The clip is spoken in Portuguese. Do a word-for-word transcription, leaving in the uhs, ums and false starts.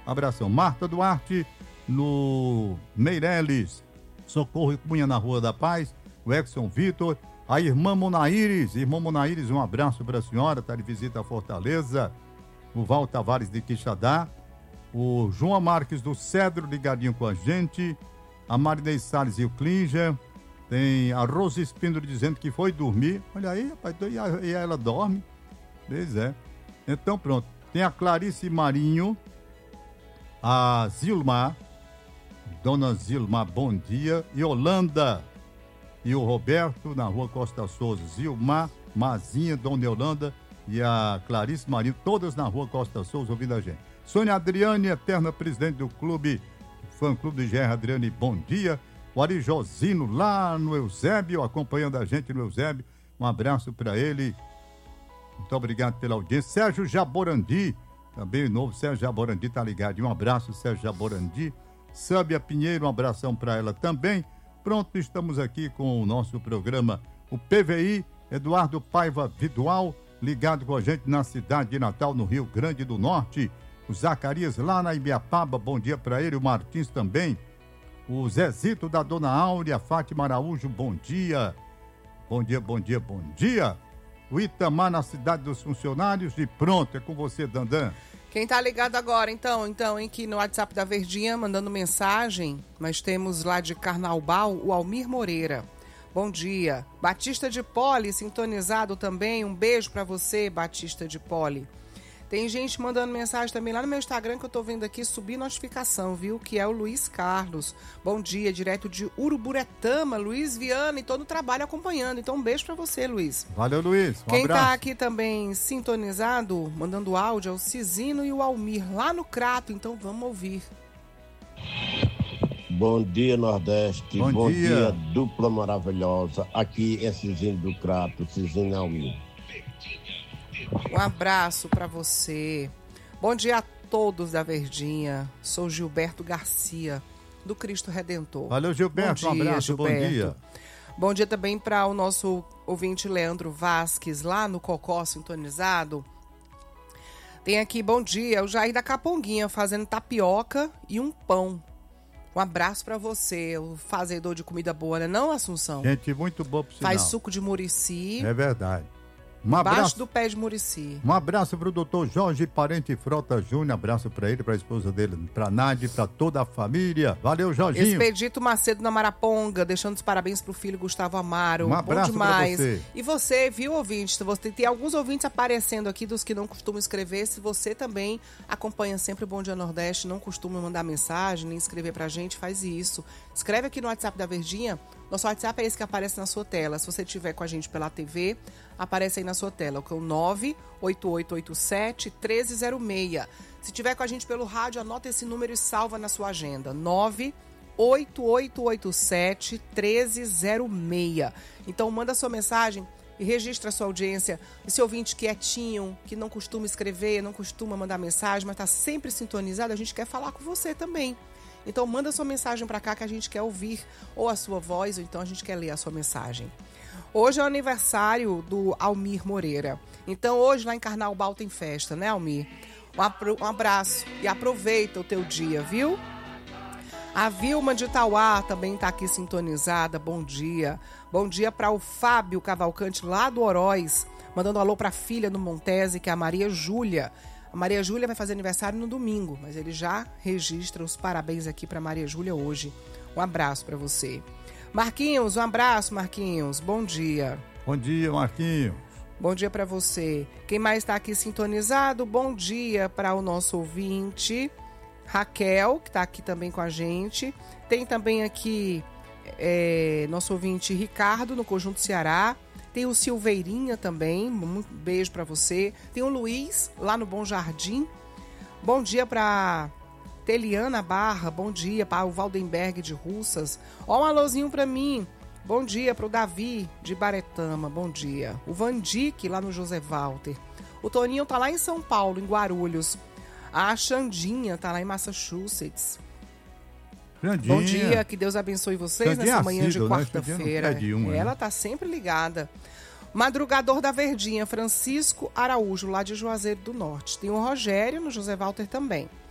Abração. Marta Duarte, no Meireles. Socorro e Cunha, na Rua da Paz. O Exxon Vitor. A irmã Monaíris. Irmã Monaíris, um abraço para a senhora. Está de visita a Fortaleza. O Val Tavares de Quixadá. O João Marques do Cedro, ligadinho com a gente. A Marinei Salles e o Klinger. Tem a Rose Espíndola dizendo que foi dormir. Olha aí, rapaz, e ela dorme. Pois é. Então, pronto. Tem a Clarice Marinho. A Zilmar. Dona Zilmar, bom dia. E Holanda. E o Roberto, na Rua Costa Souza. Zilmar, Mazinha, Dona Yolanda e a Clarice Marinho, todas na Rua Costa Souza, ouvindo a gente. Sônia Adriane, eterna presidente do clube, fã-clube de Gerra Adriane, bom dia. O Ari Josino, lá no Eusébio, acompanhando a gente no Eusébio. Um abraço para ele. Muito obrigado pela audiência. Sérgio Jaborandi, também o novo Sérgio Jaborandi tá ligado. Um abraço, Sérgio Jaborandi. Sábia Pinheiro, um abração para ela também. Pronto, estamos aqui com o nosso programa, o P V I, Eduardo Paiva Vidual, ligado com a gente na cidade de Natal, no Rio Grande do Norte. O Zacarias lá na Ibiapaba, bom dia para ele. O Martins também. O Zezito da Dona Áurea, a Fátima Araújo, bom dia. Bom dia, bom dia, bom dia. O Itamar na cidade dos funcionários e pronto, é com você, Dandan. Quem tá ligado agora, então, então, hein, que no WhatsApp da Verdinha, mandando mensagem, nós temos lá de Carnaubal, o Almir Moreira. Bom dia. Batista de Poli, sintonizado também, um beijo pra você, Batista de Poli. Tem gente mandando mensagem também lá no meu Instagram que eu tô vendo aqui, subir notificação, viu? Que é o Luiz Carlos. Bom dia, direto de Uruburetama, Luiz Viana, e todo o trabalho acompanhando. Então, um beijo pra você, Luiz. Valeu, Luiz. Um Quem abraço. tá aqui também sintonizado, mandando áudio, é o Cizino e o Almir, lá no Crato. Então, vamos ouvir. Bom dia, Nordeste. Bom, Bom dia. dia, dupla maravilhosa. Aqui é Cizino do Crato, Cizino e Almir. Um abraço para você. Bom dia a todos da Verdinha. Sou Gilberto Garcia, do Cristo Redentor. Valeu, Gilberto. Bom dia, um abraço, Gilberto. bom dia. Bom dia também para o nosso ouvinte Leandro Vasques, lá no Cocó sintonizado. Tem aqui, bom dia, o Jair da Caponguinha fazendo tapioca e um pão. Um abraço para você, o fazedor de comida boa, né não, Assunção? Gente muito boa pro sinal. Faz suco de murici. É verdade. Um Embaixo abraço, do pé de murici. um abraço pro doutor Jorge Parente Frota Júnior, abraço pra ele, pra esposa dele, pra Nádia, pra toda a família. Valeu, Jorginho. Expedito Macedo na Maraponga, deixando os parabéns pro filho Gustavo Amaro. Um abraço Bom demais. pra você. E você, viu, ouvinte? Você tem alguns ouvintes aparecendo aqui dos que não costumam escrever. Se você também acompanha sempre o Bom Dia Nordeste, não costuma mandar mensagem, nem escrever pra gente, faz isso. Escreve aqui no WhatsApp da Verdinha. Nosso WhatsApp é esse que aparece na sua tela. Se você estiver com a gente pela T V, aparece aí na sua tela, que é o nove oito oito oito sete, um três zero seis. Se estiver com a gente pelo rádio, anota esse número e salva na sua agenda. nove oito oito oito sete, um três zero seis. Então, manda sua mensagem e registra a sua audiência. Esse ouvinte quietinho, que não costuma escrever, não costuma mandar mensagem, mas está sempre sintonizado, a gente quer falar com você também. Então, manda sua mensagem para cá que a gente quer ouvir ou a sua voz, ou então a gente quer ler a sua mensagem. Hoje é o aniversário do Almir Moreira. Então, hoje lá em Carnaubal tem festa, né, Almir? Um abraço e aproveita o teu dia, viu? A Vilma de Itauá também está aqui sintonizada. Bom dia. Bom dia para o Fábio Cavalcante lá do Oroz, mandando um alô para a filha do Montese, que é a Maria Júlia. A Maria Júlia vai fazer aniversário no domingo, mas ele já registra os parabéns aqui para Maria Júlia hoje. Um abraço para você. Marquinhos, um abraço, Marquinhos. Bom dia. Bom dia, Marquinhos. Bom dia para você. Quem mais está aqui sintonizado? Bom dia para o nosso ouvinte, Raquel, que está aqui também com a gente. Tem também aqui é, nosso ouvinte Ricardo, no Conjunto Ceará. Tem o Silveirinha também, um beijo para você. Tem o Luiz, lá no Bom Jardim. Bom dia para Teliana Barra, bom dia para o Valdenberg de Russas. Ó, um alôzinho para mim. Bom dia para o Davi de Baretama, bom dia. O Vandique, lá no José Walter. O Toninho tá lá em São Paulo, em Guarulhos. A Xandinha tá lá em Massachusetts. Xandinha. Bom dia, que Deus abençoe vocês Xandinha nessa manhã assíduo, de né? quarta-feira. Xandinha não perde uma, Ela né? tá sempre ligada. Madrugador da Verdinha, Francisco Araújo, lá de Juazeiro do Norte. Tem o Rogério no José Walter também.